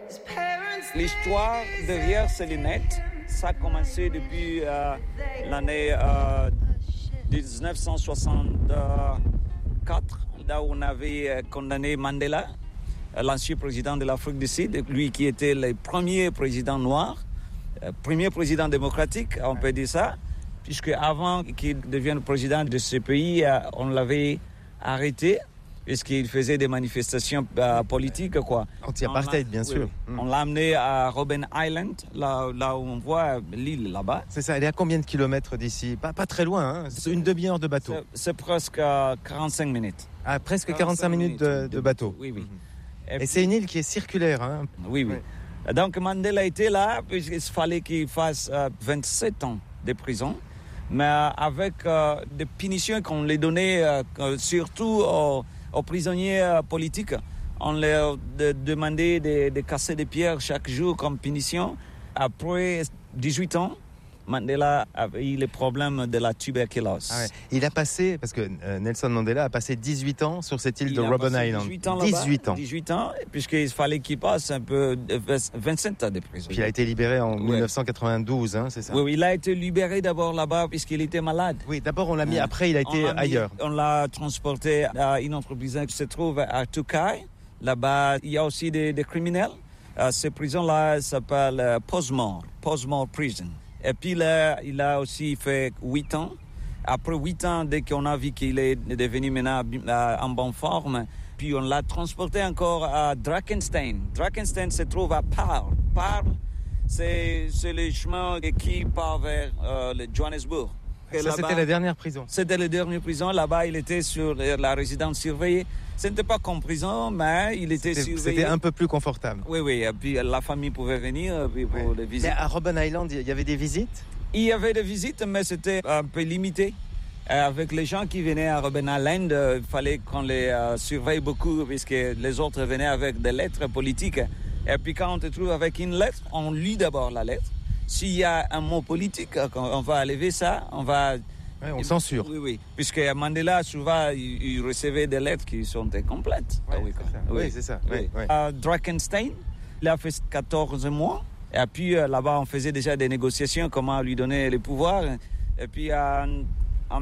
L'histoire derrière ces lunettes, ça a commencé depuis l'année 1964, là où on avait condamné Mandela, l'ancien président de l'Afrique du Sud, lui qui était le premier président noir, premier président démocratique, on peut dire ça, puisque avant qu'il devienne président de ce pays, on l'avait arrêté, puisqu'il faisait des manifestations politiques, quoi. Anti-apartheid, bien sûr. On l'a amené à Robben Island, là où on voit l'île là-bas. C'est ça, elle est à combien de kilomètres d'ici ? Pas très loin, hein. C'est une demi-heure de bateau. C'est presque 45 minutes. Ah, presque 45 minutes de bateau. Oui. Et c'est une île qui est circulaire, hein. Oui. Donc Mandela était là, puisqu'il fallait qu'il fasse 27 ans de prison, mais avec des punitions qu'on lui donnait surtout aux prisonniers politiques. On leur demandait de casser des pierres chaque jour comme punition. Après 18 ans, Mandela avait eu le problème de la tuberculose. Ah ouais. Il a passé, parce que Nelson Mandela a passé 18 ans sur cette île de Robben Island. 18 ans, puisqu'il fallait qu'il passe un peu 27 ans de prison. Puis il a été libéré en 1992, hein, c'est ça ? Oui, il a été libéré d'abord là-bas puisqu'il était malade. Oui, d'abord on l'a mis, après il a été ailleurs. On l'a transporté à une autre prison qui se trouve à Toukai. Là-bas, il y a aussi des criminels. Cette prison-là s'appelle Postmore Prison. Et puis là, il a aussi fait 8 ans. Après 8 ans, dès qu'on a vu qu'il est devenu maintenant en bonne forme, puis on l'a transporté encore à Drakenstein. Drakenstein se trouve à Paarl. Paarl, c'est le chemin qui part vers le Johannesburg. Ça, c'était la dernière prison. C'était la dernière prison. Là-bas, il était sur la résidence surveillée. Ce n'était pas comme prison, mais il était surveillé. C'était un peu plus confortable. Oui. Et puis la famille pouvait venir pour les visites. Mais à Robben Island, il y avait des visites ? Il y avait des visites, mais c'était un peu limité. Avec les gens qui venaient à Robben Island, il fallait qu'on les surveille beaucoup, puisque les autres venaient avec des lettres politiques. Et puis quand on te trouve avec une lettre, on lit d'abord la lettre. S'il y a un mot politique, on va enlever ça, on va... Ouais, on censure. Oui. Puisque Mandela, souvent, il recevait des lettres qui sont incomplètes. Oui, c'est ça. Oui. À Drakenstein, il a fait 14 mois. Et puis là-bas, on faisait déjà des négociations, comment lui donner les pouvoirs. Et puis en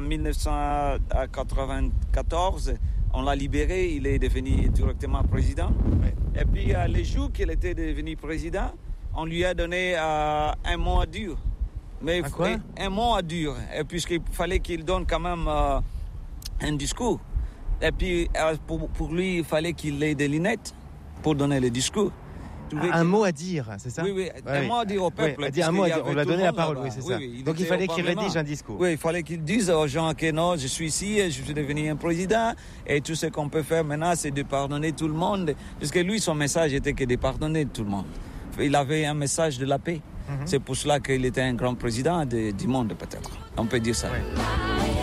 1994, on l'a libéré, il est devenu directement président. Oui. Et puis les jours qu'il était devenu président, on lui a donné un mot à dire. Mais un mot à dire, puisqu'il fallait qu'il donne quand même un discours. Et puis pour lui, il fallait qu'il ait des lunettes pour donner le discours. Un mot à dire, c'est ça ? Oui. Un mot à dire au peuple. Un mot à dire. On lui a donné la parole, oui, c'est ça. Donc il fallait qu'il rédige un discours. Oui, il fallait qu'il dise aux gens que non, je suis ici, je suis devenu un président, et tout ce qu'on peut faire maintenant, c'est de pardonner tout le monde. Puisque lui, son message était que de pardonner tout le monde. Il avait un message de la paix. C'est pour cela qu'il était un grand président du monde, peut-être. On peut dire ça. Ouais.